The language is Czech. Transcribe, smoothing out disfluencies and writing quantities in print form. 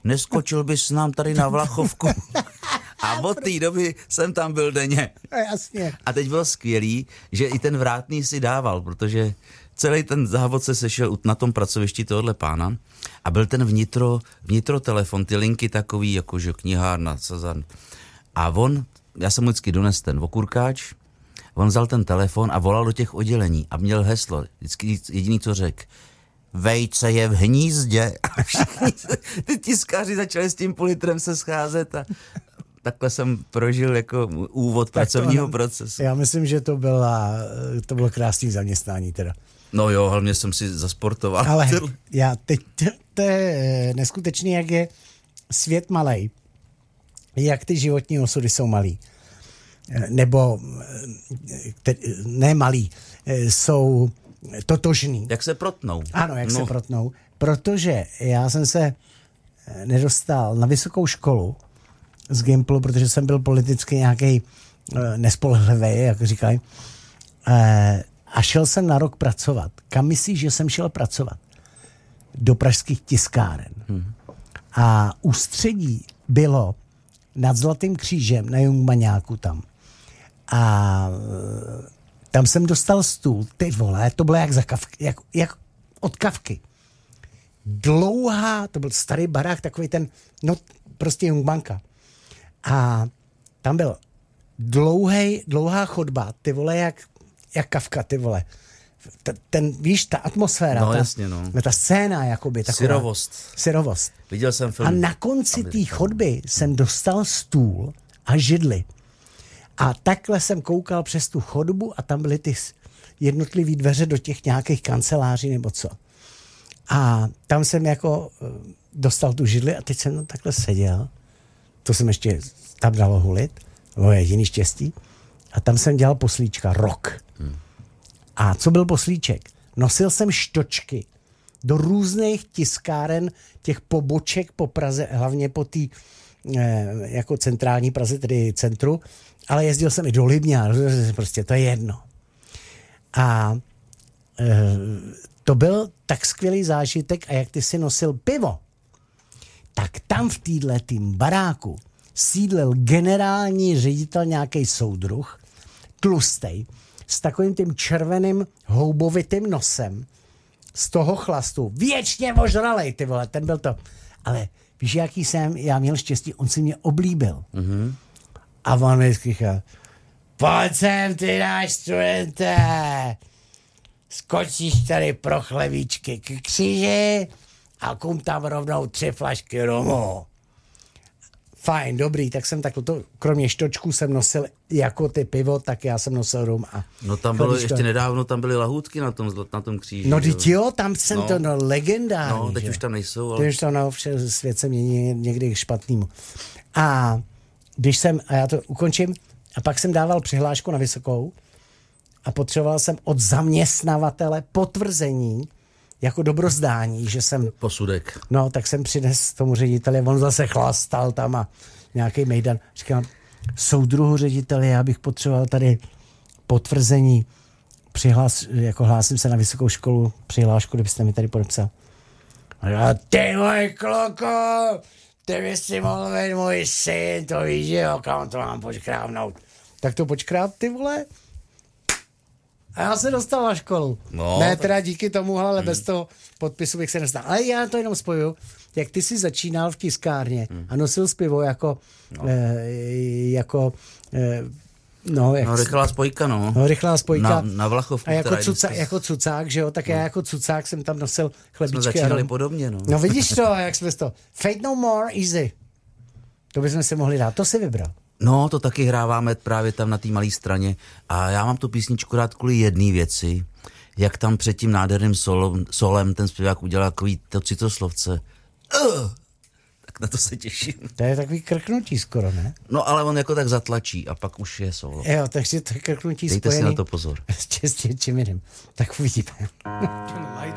neskočil bys nám tady na Vlachovku. A od té doby jsem tam byl denně. Jasně. A teď bylo skvělý, že i ten vrátný si dával, protože celý ten závod se sešel na tom pracovišti tohohle pána a byl ten vnitro telefon, ty linky takový, jakože knihárna, Sazan. A on, já jsem mu vždycky dones ten okurkáč, on vzal ten telefon a volal do těch oddělení a měl heslo, vždycky jediný, co řekl, vejce je v hnízdě. A všichni ty tiskáři začali s tím půl se scházet a takhle jsem prožil jako úvod pracovního procesu. Já myslím, že to bylo krásný zaměstnání teda. No jo, hlavně jsem si zasportoval. Ale já teď, to je neskutečný, jak je svět malej, jak ty životní osudy jsou malý. Nebo ne malý, jsou totožný. Jak se protnou. Ano, jak se protnou. Protože já jsem se nedostal na vysokou školu z Gimplu, protože jsem byl politicky nějaký nespolehlivý, jak říkají. A šel jsem na rok pracovat. Kam myslíš, že jsem šel pracovat? Do pražských tiskáren. A ústředí bylo nad Zlatým křížem na Jungmaňáku tam. A tam jsem dostal stůl. Ty vole, to bylo jak od Kafky. Dlouhá, to byl starý barák, takový ten, no prostě Jungmanka. A tam byl dlouhá chodba, ty vole, jak Kafka, ty vole. Víš, ta atmosféra, no, jasně, no. Ta scéna, jakoby taková. Syrovost. Viděl jsem film. A na konci té chodby jsem dostal stůl a židli. A takhle jsem koukal přes tu chodbu a tam byly ty jednotlivý dveře do těch nějakých kanceláří nebo co. A tam jsem jako dostal tu židli a teď jsem tam takhle seděl. To jsem ještě tam dalo hulit. To je jediný štěstí. A tam jsem dělal poslíčka rok. A co byl poslíček? Nosil jsem štočky do různých tiskáren, těch poboček po Praze, hlavně po té jako centrální Praze, tedy centru, ale jezdil jsem i do Libňa, prostě to je jedno. A to byl tak skvělý zážitek a jak ty si nosil pivo, tak tam v téhletým baráku sídlil generální ředitel, nějaký soudruh, tlustej, s takovým tím červeným houbovitým nosem, z toho chlastu, věčně ožralej, ty vole, ten byl to. Ale víš, jaký já měl štěstí, on si mě oblíbil. Mm-hmm. A on mi říkal, pojď sem, ty náš studente, skočíš tady pro chlebíčky k kříži a kum tam rovnou 3 flašky romu. Fajn, dobrý, tak jsem takhle to, kromě štočků jsem nosil jako ty pivo, tak já jsem nosil rum a... No tam bylo, ještě nedávno tam byly lahůdky na tom kříži. No teď jo, tam jsem legendární. No, teď už tam nejsou, ale... Teď už tam svět se mění někdy k špatnému. A já to ukončím, a pak jsem dával přihlášku na vysokou a potřeboval jsem od zaměstnavatele potvrzení, jako dobrozdání, že jsem... Posudek. No, tak jsem přines tomu řediteli, on zase chlastal tam a nějaký mejdan. Říkám, soudruhu řediteli, já bych potřeboval tady potvrzení, hlásím se na vysokou školu, přihlášku, kdybyste mi tady podepsal. A ty můj kloko, ty bys si mohl být můj syn, to víš, jo, kam to mám počkrávnout. Tak to počkrát, ty vole. A já se dostal na školu. No, ne teda díky tomu, ale bez toho podpisu bych se nedostal. Ale já to jenom spoju, jak ty jsi začínal v tiskárně a nosil pivo jako rychlá spojka, no. Rychlá spojka. Na Vlachovku. A jako cucák, že jo, tak já jako cucák jsem tam nosil chlebíčky. Jsme začínali podobně, no. No vidíš to, jak jsme to. Fate No More, easy. To bychom si mohli dát, to si vybral. No, to taky hráváme právě tam na té malé straně a já mám tu písničku rád kvůli jedné věci, jak tam před tím nádherným solem ten zpěvák udělal takový to citoslovce. Tak na to se těším. To je takový krknutí skoro, ne? No, ale on jako tak zatlačí a pak už je solo. Jo, takže to je krknutí spojený. Dejte si na to pozor. S čím jiným. Tak uvidíme.